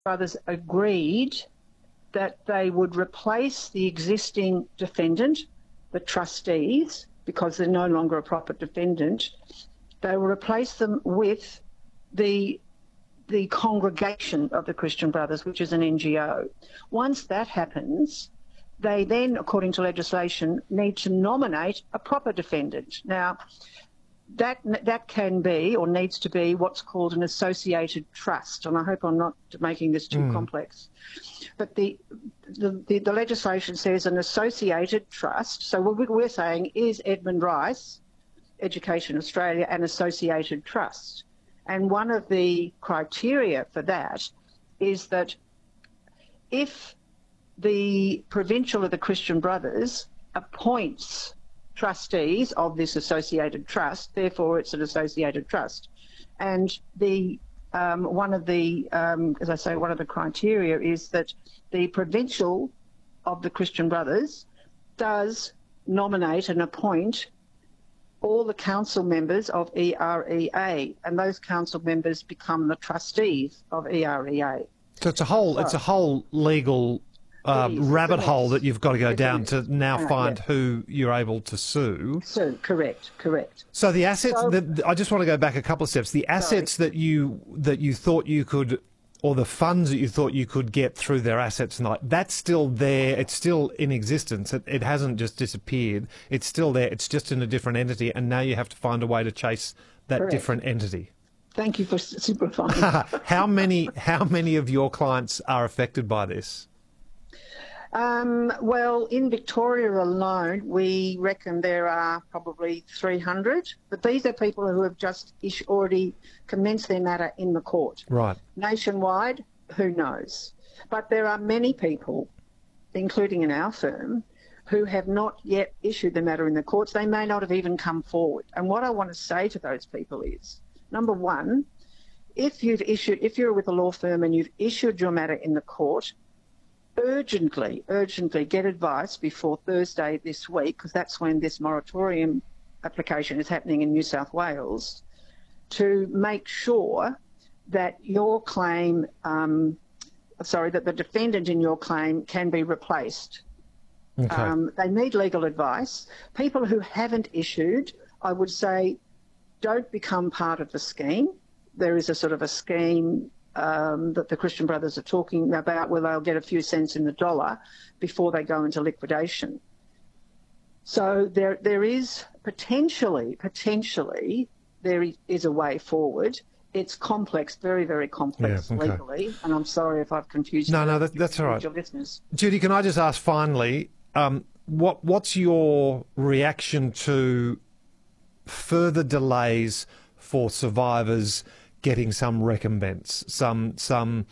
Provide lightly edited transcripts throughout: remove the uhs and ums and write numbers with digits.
Brothers agreed that they would replace the existing defendant, the trustees, because they're no longer a proper defendant. They will replace them with the congregation of the Christian Brothers, which is an NGO. Once that happens, they then, according to legislation, need to nominate a proper defendant. Now, that can be or needs to be what's called an associated trust, and I hope I'm not making this too complex. But the legislation says an associated trust. So what we're saying is Edmund Rice, Education Australia, an associated trust. And one of the criteria for that is that if the Provincial of the Christian Brothers appoints trustees of this associated trust, therefore it's an associated trust. And one of the criteria is that the Provincial of the Christian Brothers does nominate and appoint all the council members of EREA, and those council members become the trustees of EREA. So it's a whole legal rabbit hole that you've got to go down to now find who you're able to sue. So correct. So the assets. I just want to go back a couple of steps. The assets that you thought you could, or the funds that you thought you could get through their assets night, that's still there. It's still in existence. It hasn't just disappeared. It's still there. It's just in a different entity, and now you have to find a way to chase that different entity. Thank you for simplifying. How many of your clients are affected by this? Well, in Victoria alone, we reckon there are probably 300, but these are people who have just already commenced their matter in the court. Right. Nationwide, who knows? But there are many people, including in our firm, who have not yet issued the matter in the courts. They may not have even come forward. And what I want to say to those people is, number one, if you're with a law firm and you've issued your matter in the court, urgently get advice before Thursday this week, because that's when this moratorium application is happening in New South Wales, to make sure that your claim, that the defendant in your claim can be replaced. Okay. They need legal advice. People who haven't issued, I would say, don't become part of the scheme. There is a sort of a scheme that the Christian Brothers are talking about where they'll get a few cents in the dollar before they go into liquidation. So there is potentially there is a way forward. It's complex, very, very complex legally, and I'm sorry if I've confused you. No, that's all right. Your listeners. Judy, can I just ask finally, what's your reaction to further delays for survivors getting some recompense, some sort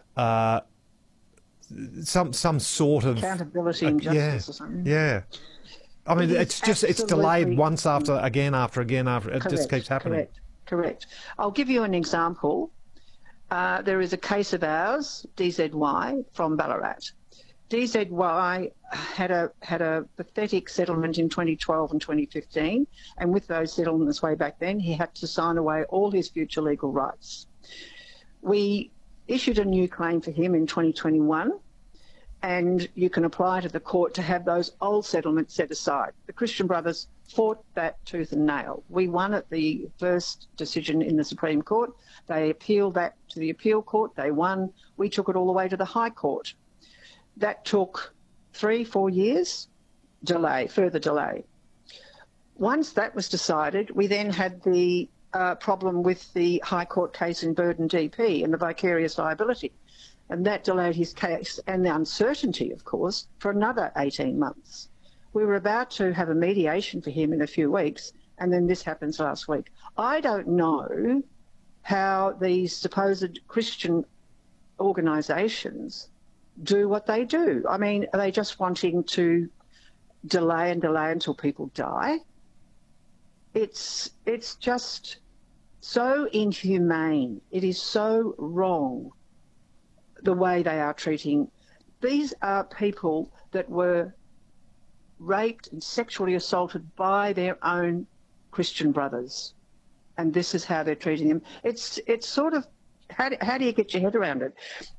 of accountability and justice or something? Yeah. I mean, it's delayed once after again. It just keeps happening. Correct. I'll give you an example. There is a case of ours, DZY, from Ballarat. DZY had a pathetic settlement in 2012 and 2015, and with those settlements way back then, he had to sign away all his future legal rights. We issued a new claim for him in 2021, and you can apply to the court to have those old settlements set aside. The Christian Brothers fought that tooth and nail. We won at the first decision in the Supreme Court. They appealed that to the appeal court. They won. We took it all the way to the High Court. That took 3-4 years further delay. Once that was decided, we then had the problem with the High Court case in Burden DP and the vicarious liability. And that delayed his case and the uncertainty, of course, for another 18 months. We were about to have a mediation for him in a few weeks, and then this happens last week. I don't know how these supposed Christian organisations do what they do. I mean, are they just wanting to delay until people die? It's just so inhumane. It is so wrong the way they are treating. These are people that were raped and sexually assaulted by their own Christian brothers, and this is how they're treating them. It's sort of, how do you get your head around it?